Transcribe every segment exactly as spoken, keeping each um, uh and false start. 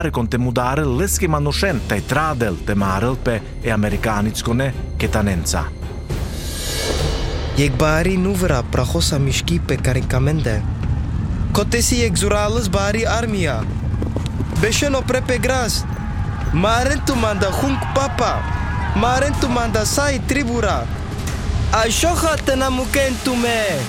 conte mudare l'eschema noscente tradel de marelpe e americanițcone ketanența. Jek bari nuvra prahosa mișki pe caricamente. Cotesi exurales bari armia. Beșeno prepe gras. Marentu manda hunk papa. Marentu manda sai tribura. Așoha tenamukentu me.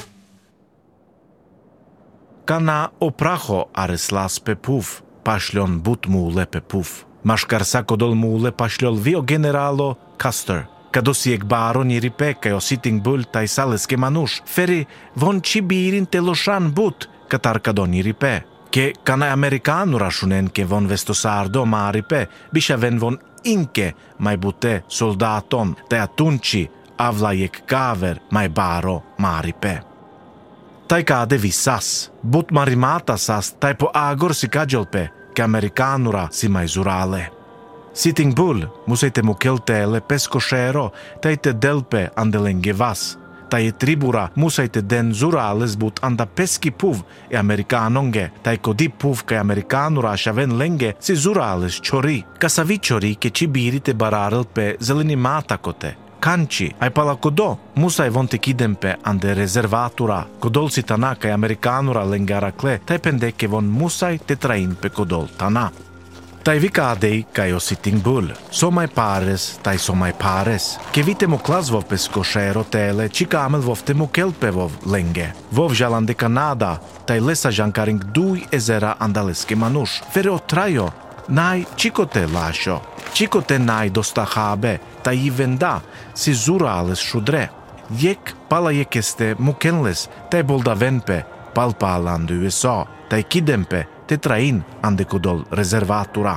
Kana opraho areslas pe puf, pašlion but mule pe puf. Maškarsa kodol mule pašliol vio generalo Custer. Kadosiek baron i ripeka o sitting bull tai saleske manush. Feri von cibirin teloshan but katar kadon i ripe. Ke kana amerikanura shunen ke von vestosardo ma ripe. Bisha ven von inke mai bute soldaton te atunci avlaiek kaver mai baro ma ripe. Tai cade visas, but marimata sas, tai po agor si kagelpe, ke amerikanura si mai zurale. Sitting bull, musete mukeltele pescoșero, tai te delpe andelenge vas, tai tribura musete den zurales but anda peschi puv e amerikanonge, tai codi puv ke amerikanura shaven lenge si zurales chori, casavi chori ke cibiri te bararel pe zelenimata cote. Kanci, ai pala kodo, musai von te kidempe ande rezervatura, kodol si tana kai amerikanura lengarakle, tai pendeke von musai te train pe kodol tana. Tai vikadei kai o sitting bull, so mai pares, tai so mai pares, ke vite mo klazvov pe skošero tele, čika amel vov te mo kelpevov lenge. Vov žalande Kanada, tai lesa žankaring duj ezera andaleske manuš, fere o trajo, nai čikote lašo, čikote nai dosta habe, tai i venda, si zurales šudre. Jek pala jekeste mukenles, tai bolda venpe, palpalandu U S A, tai kidempe, te train ande kodol rezervatura.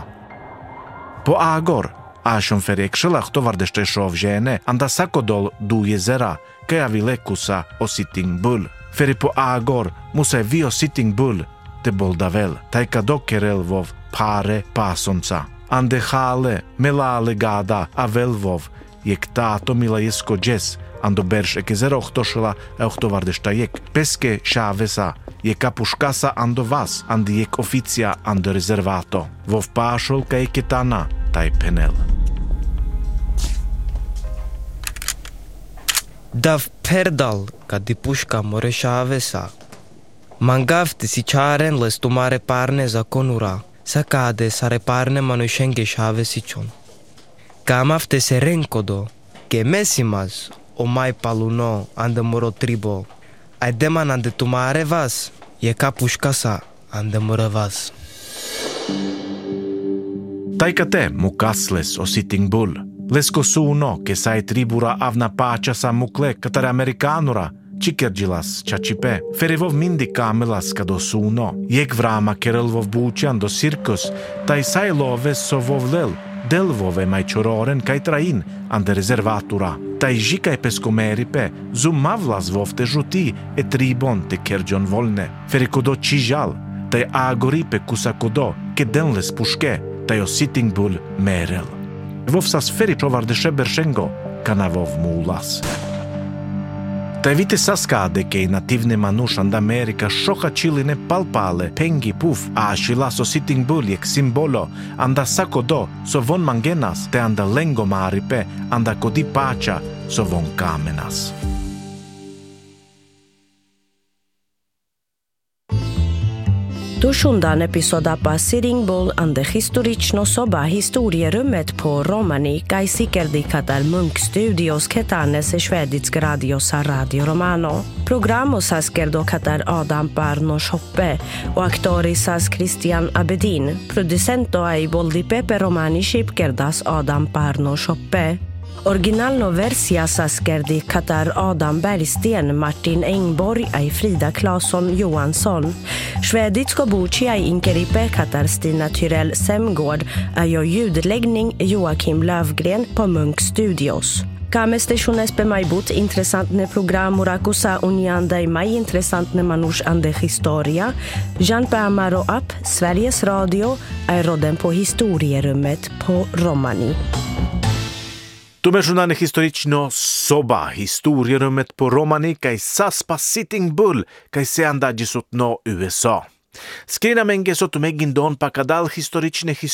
Po agor, ashon ferek shelach tovardește šovžene, anda sakodol du jezera, kai avile kusa o sitting bull. Feri po agor, musai vio sitting bull, te boldavel, tai kado kerel vov pare pasonca. Ande hale, melale gada, avelvov, jek tato mila jesko džes, ando berš eke zero ohtošela e ohtovardeșta jek, peske šavesa, jeka puškasa ando vas, andi jek oficia ando rezervato, vov pašol ka eke tana, taj penel. Dav perdal, ka di puška more šavesa. Mangavte si čaren les tumare parne za konura, sa cade sa reparne manușenge šavesičon. Kamafte se renkodo, ke mesimas o mai paluno ande moro tribo, ai deman ande tumare vas, je ka puškasa ande moro vas. Taikate mukasles o sitting bull, lesko suno ke sai tribura avna pacha sa mukle katare amerikanura, Čikerđilas, čačipe, ferivov mindi kamelas kado suno, jek vrama kerelvov bučan do cirkus, taj sajlove sovov lel, delvove mai čororen kaj train ande rezervatura, taj žikaj peskomeripe, zumavlas vov te žuti e tribon te kerđon volne, feri kodo čižal, taj agoripe kusa kodo, ke denles puške, taj o sitting bull merel. Vov sas feri čovardeše beršengo, kana vov mulas. Tai vite saskade ke nativne manuš and Amerika šoha čiline palpale, pengi puf, a šilas o sitting bull jek simbolo, anda sako do, so von mangenas, te anda lengo maripe, anda kodi pacha, so von kamenas. Tušundan episoda pa Sitting Bull ande historično soba historierummet på Romani kaj sikerdi katar Munk Studios ketanes e šveditsk radiosa Radio Romano. Programo saskerdo katar Adam Barno Shoppe och aktori sas Christian Abedin. Producento ai boldi Pepe Romani Shipkerdas Adam Barno Shoppe. Originalno versia saskerdi katar Adam Bergsten, Martin Engborg, ai Frida Claesson Johansson. Šveditsko buči ai inkeripe katar Stina Tyrell Semgård, ai jo ljudläggning Joakim Lövgren på Munk Studios. Kame stationes pe mai but interesantne programura kusa uniandai mai interesantne manush ande historia, Jean pe Amaro App, Sveriges Radio, ai rodden på historierummet på Romani. Tumežunane historično soba, historierummet på Romani, kaj saspa Sitting Bull, kaj se andadjisut no U S A. Skrina menge so tu megin don pakadal historične